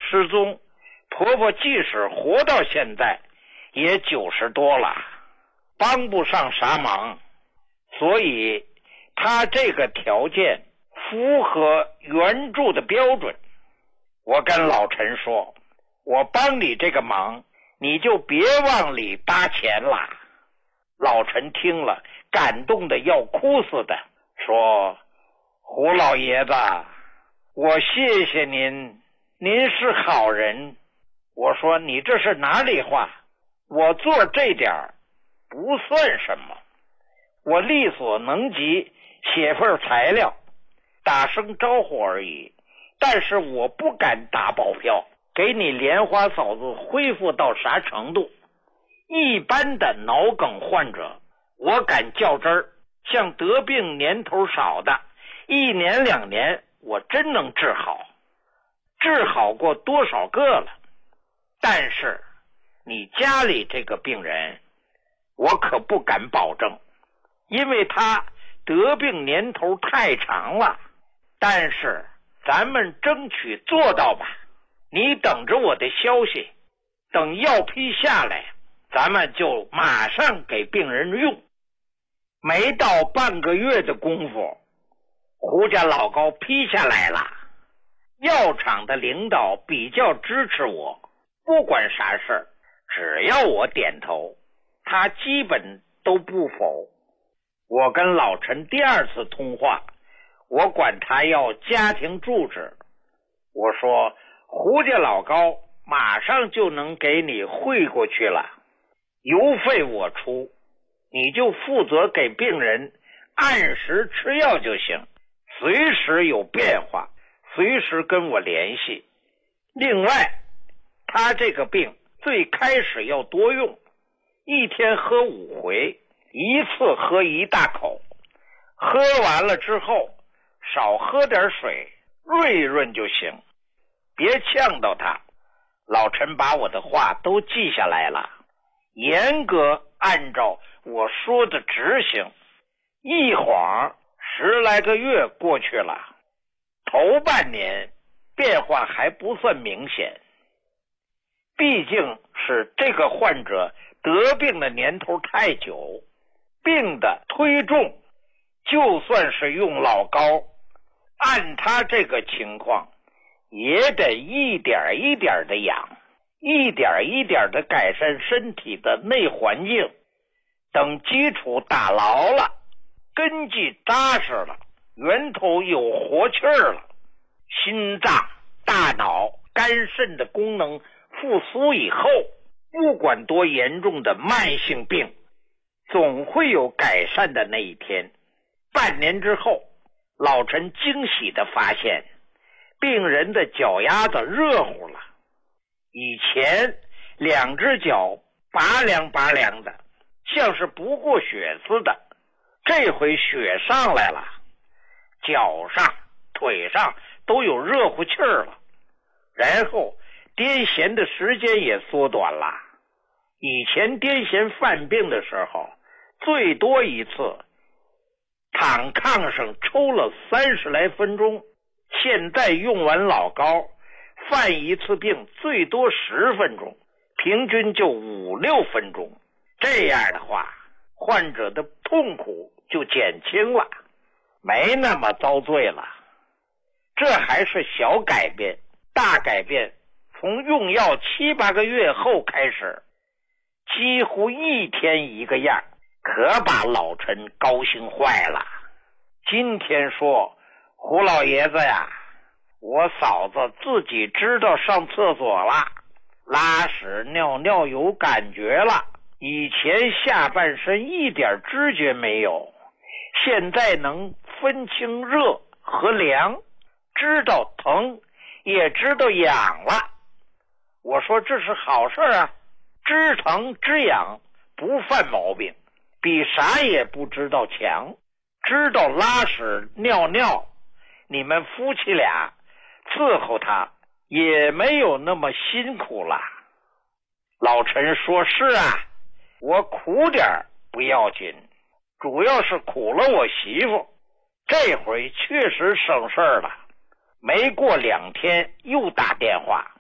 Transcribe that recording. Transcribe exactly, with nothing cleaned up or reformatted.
失踪，婆婆即使活到现在也九十多了，帮不上啥忙，所以她这个条件符合原著的标准。我跟老陈说，我帮你这个忙，你就别往里搭钱了。老陈听了感动的要哭似的，说，胡老爷子，我谢谢您，您是好人。我说，你这是哪里话？我做这点儿不算什么，我力所能及写份材料打声招呼而已，但是我不敢打保票给你莲花嫂子恢复到啥程度。一般的脑梗患者我敢较真儿，像得病年头少的一年两年我真能治好，治好过多少个了。但是你家里这个病人我可不敢保证，因为他得病年头太长了，但是咱们争取做到吧。你等着我的消息，等药批下来咱们就马上给病人用。没到半个月的功夫，胡家老高批下来了。药厂的领导比较支持我，不管啥事只要我点头，他基本都不否。我跟老陈第二次通话，我管他要家庭住址，我说胡家老高马上就能给你汇过去了，邮费我出，你就负责给病人按时吃药就行，随时有变化随时跟我联系。另外他这个病最开始要多用，一天喝五回，一次喝一大口，喝完了之后少喝点水，润一润就行，别呛到他。老陈把我的话都记下来了，严格按照我说的执行。一晃十来个月过去了，头半年变化还不算明显，毕竟是这个患者得病的年头太久，病的忒重，就算是用老高，按他这个情况也得一点一点的养，一点一点的改善身体的内环境。等基础打牢了，根基扎实了，源头有活气儿了，心脏、大脑、肝肾的功能复苏以后，不管多严重的慢性病，总会有改善的那一天。半年之后，老陈惊喜地发现，病人的脚丫子热乎了，以前两只脚拔凉拔凉的，像是不过血似的，这回血上来了，脚上腿上都有热乎气儿了，然后癫痫的时间也缩短了。以前癫痫犯病的时候，最多一次躺炕上抽了三十来分钟，现在用完老高，犯一次病最多十分钟，平均就五六分钟。这样的话，患者的痛苦就减轻了，没那么遭罪了。这还是小改变，大改变从用药七八个月后开始，几乎一天一个样，可把老陈高兴坏了。今天说，胡老爷子呀，我嫂子自己知道上厕所了，拉屎尿尿有感觉了，以前下半身一点知觉没有，现在能分清热和凉，知道疼也知道痒了。我说这是好事啊，知疼知痒不犯毛病，比啥也不知道强。知道拉屎尿尿，你们夫妻俩伺候他也没有那么辛苦了。老陈说，是啊，我苦点不要紧，主要是苦了我媳妇，这回确实省事儿了。没过两天又打电话，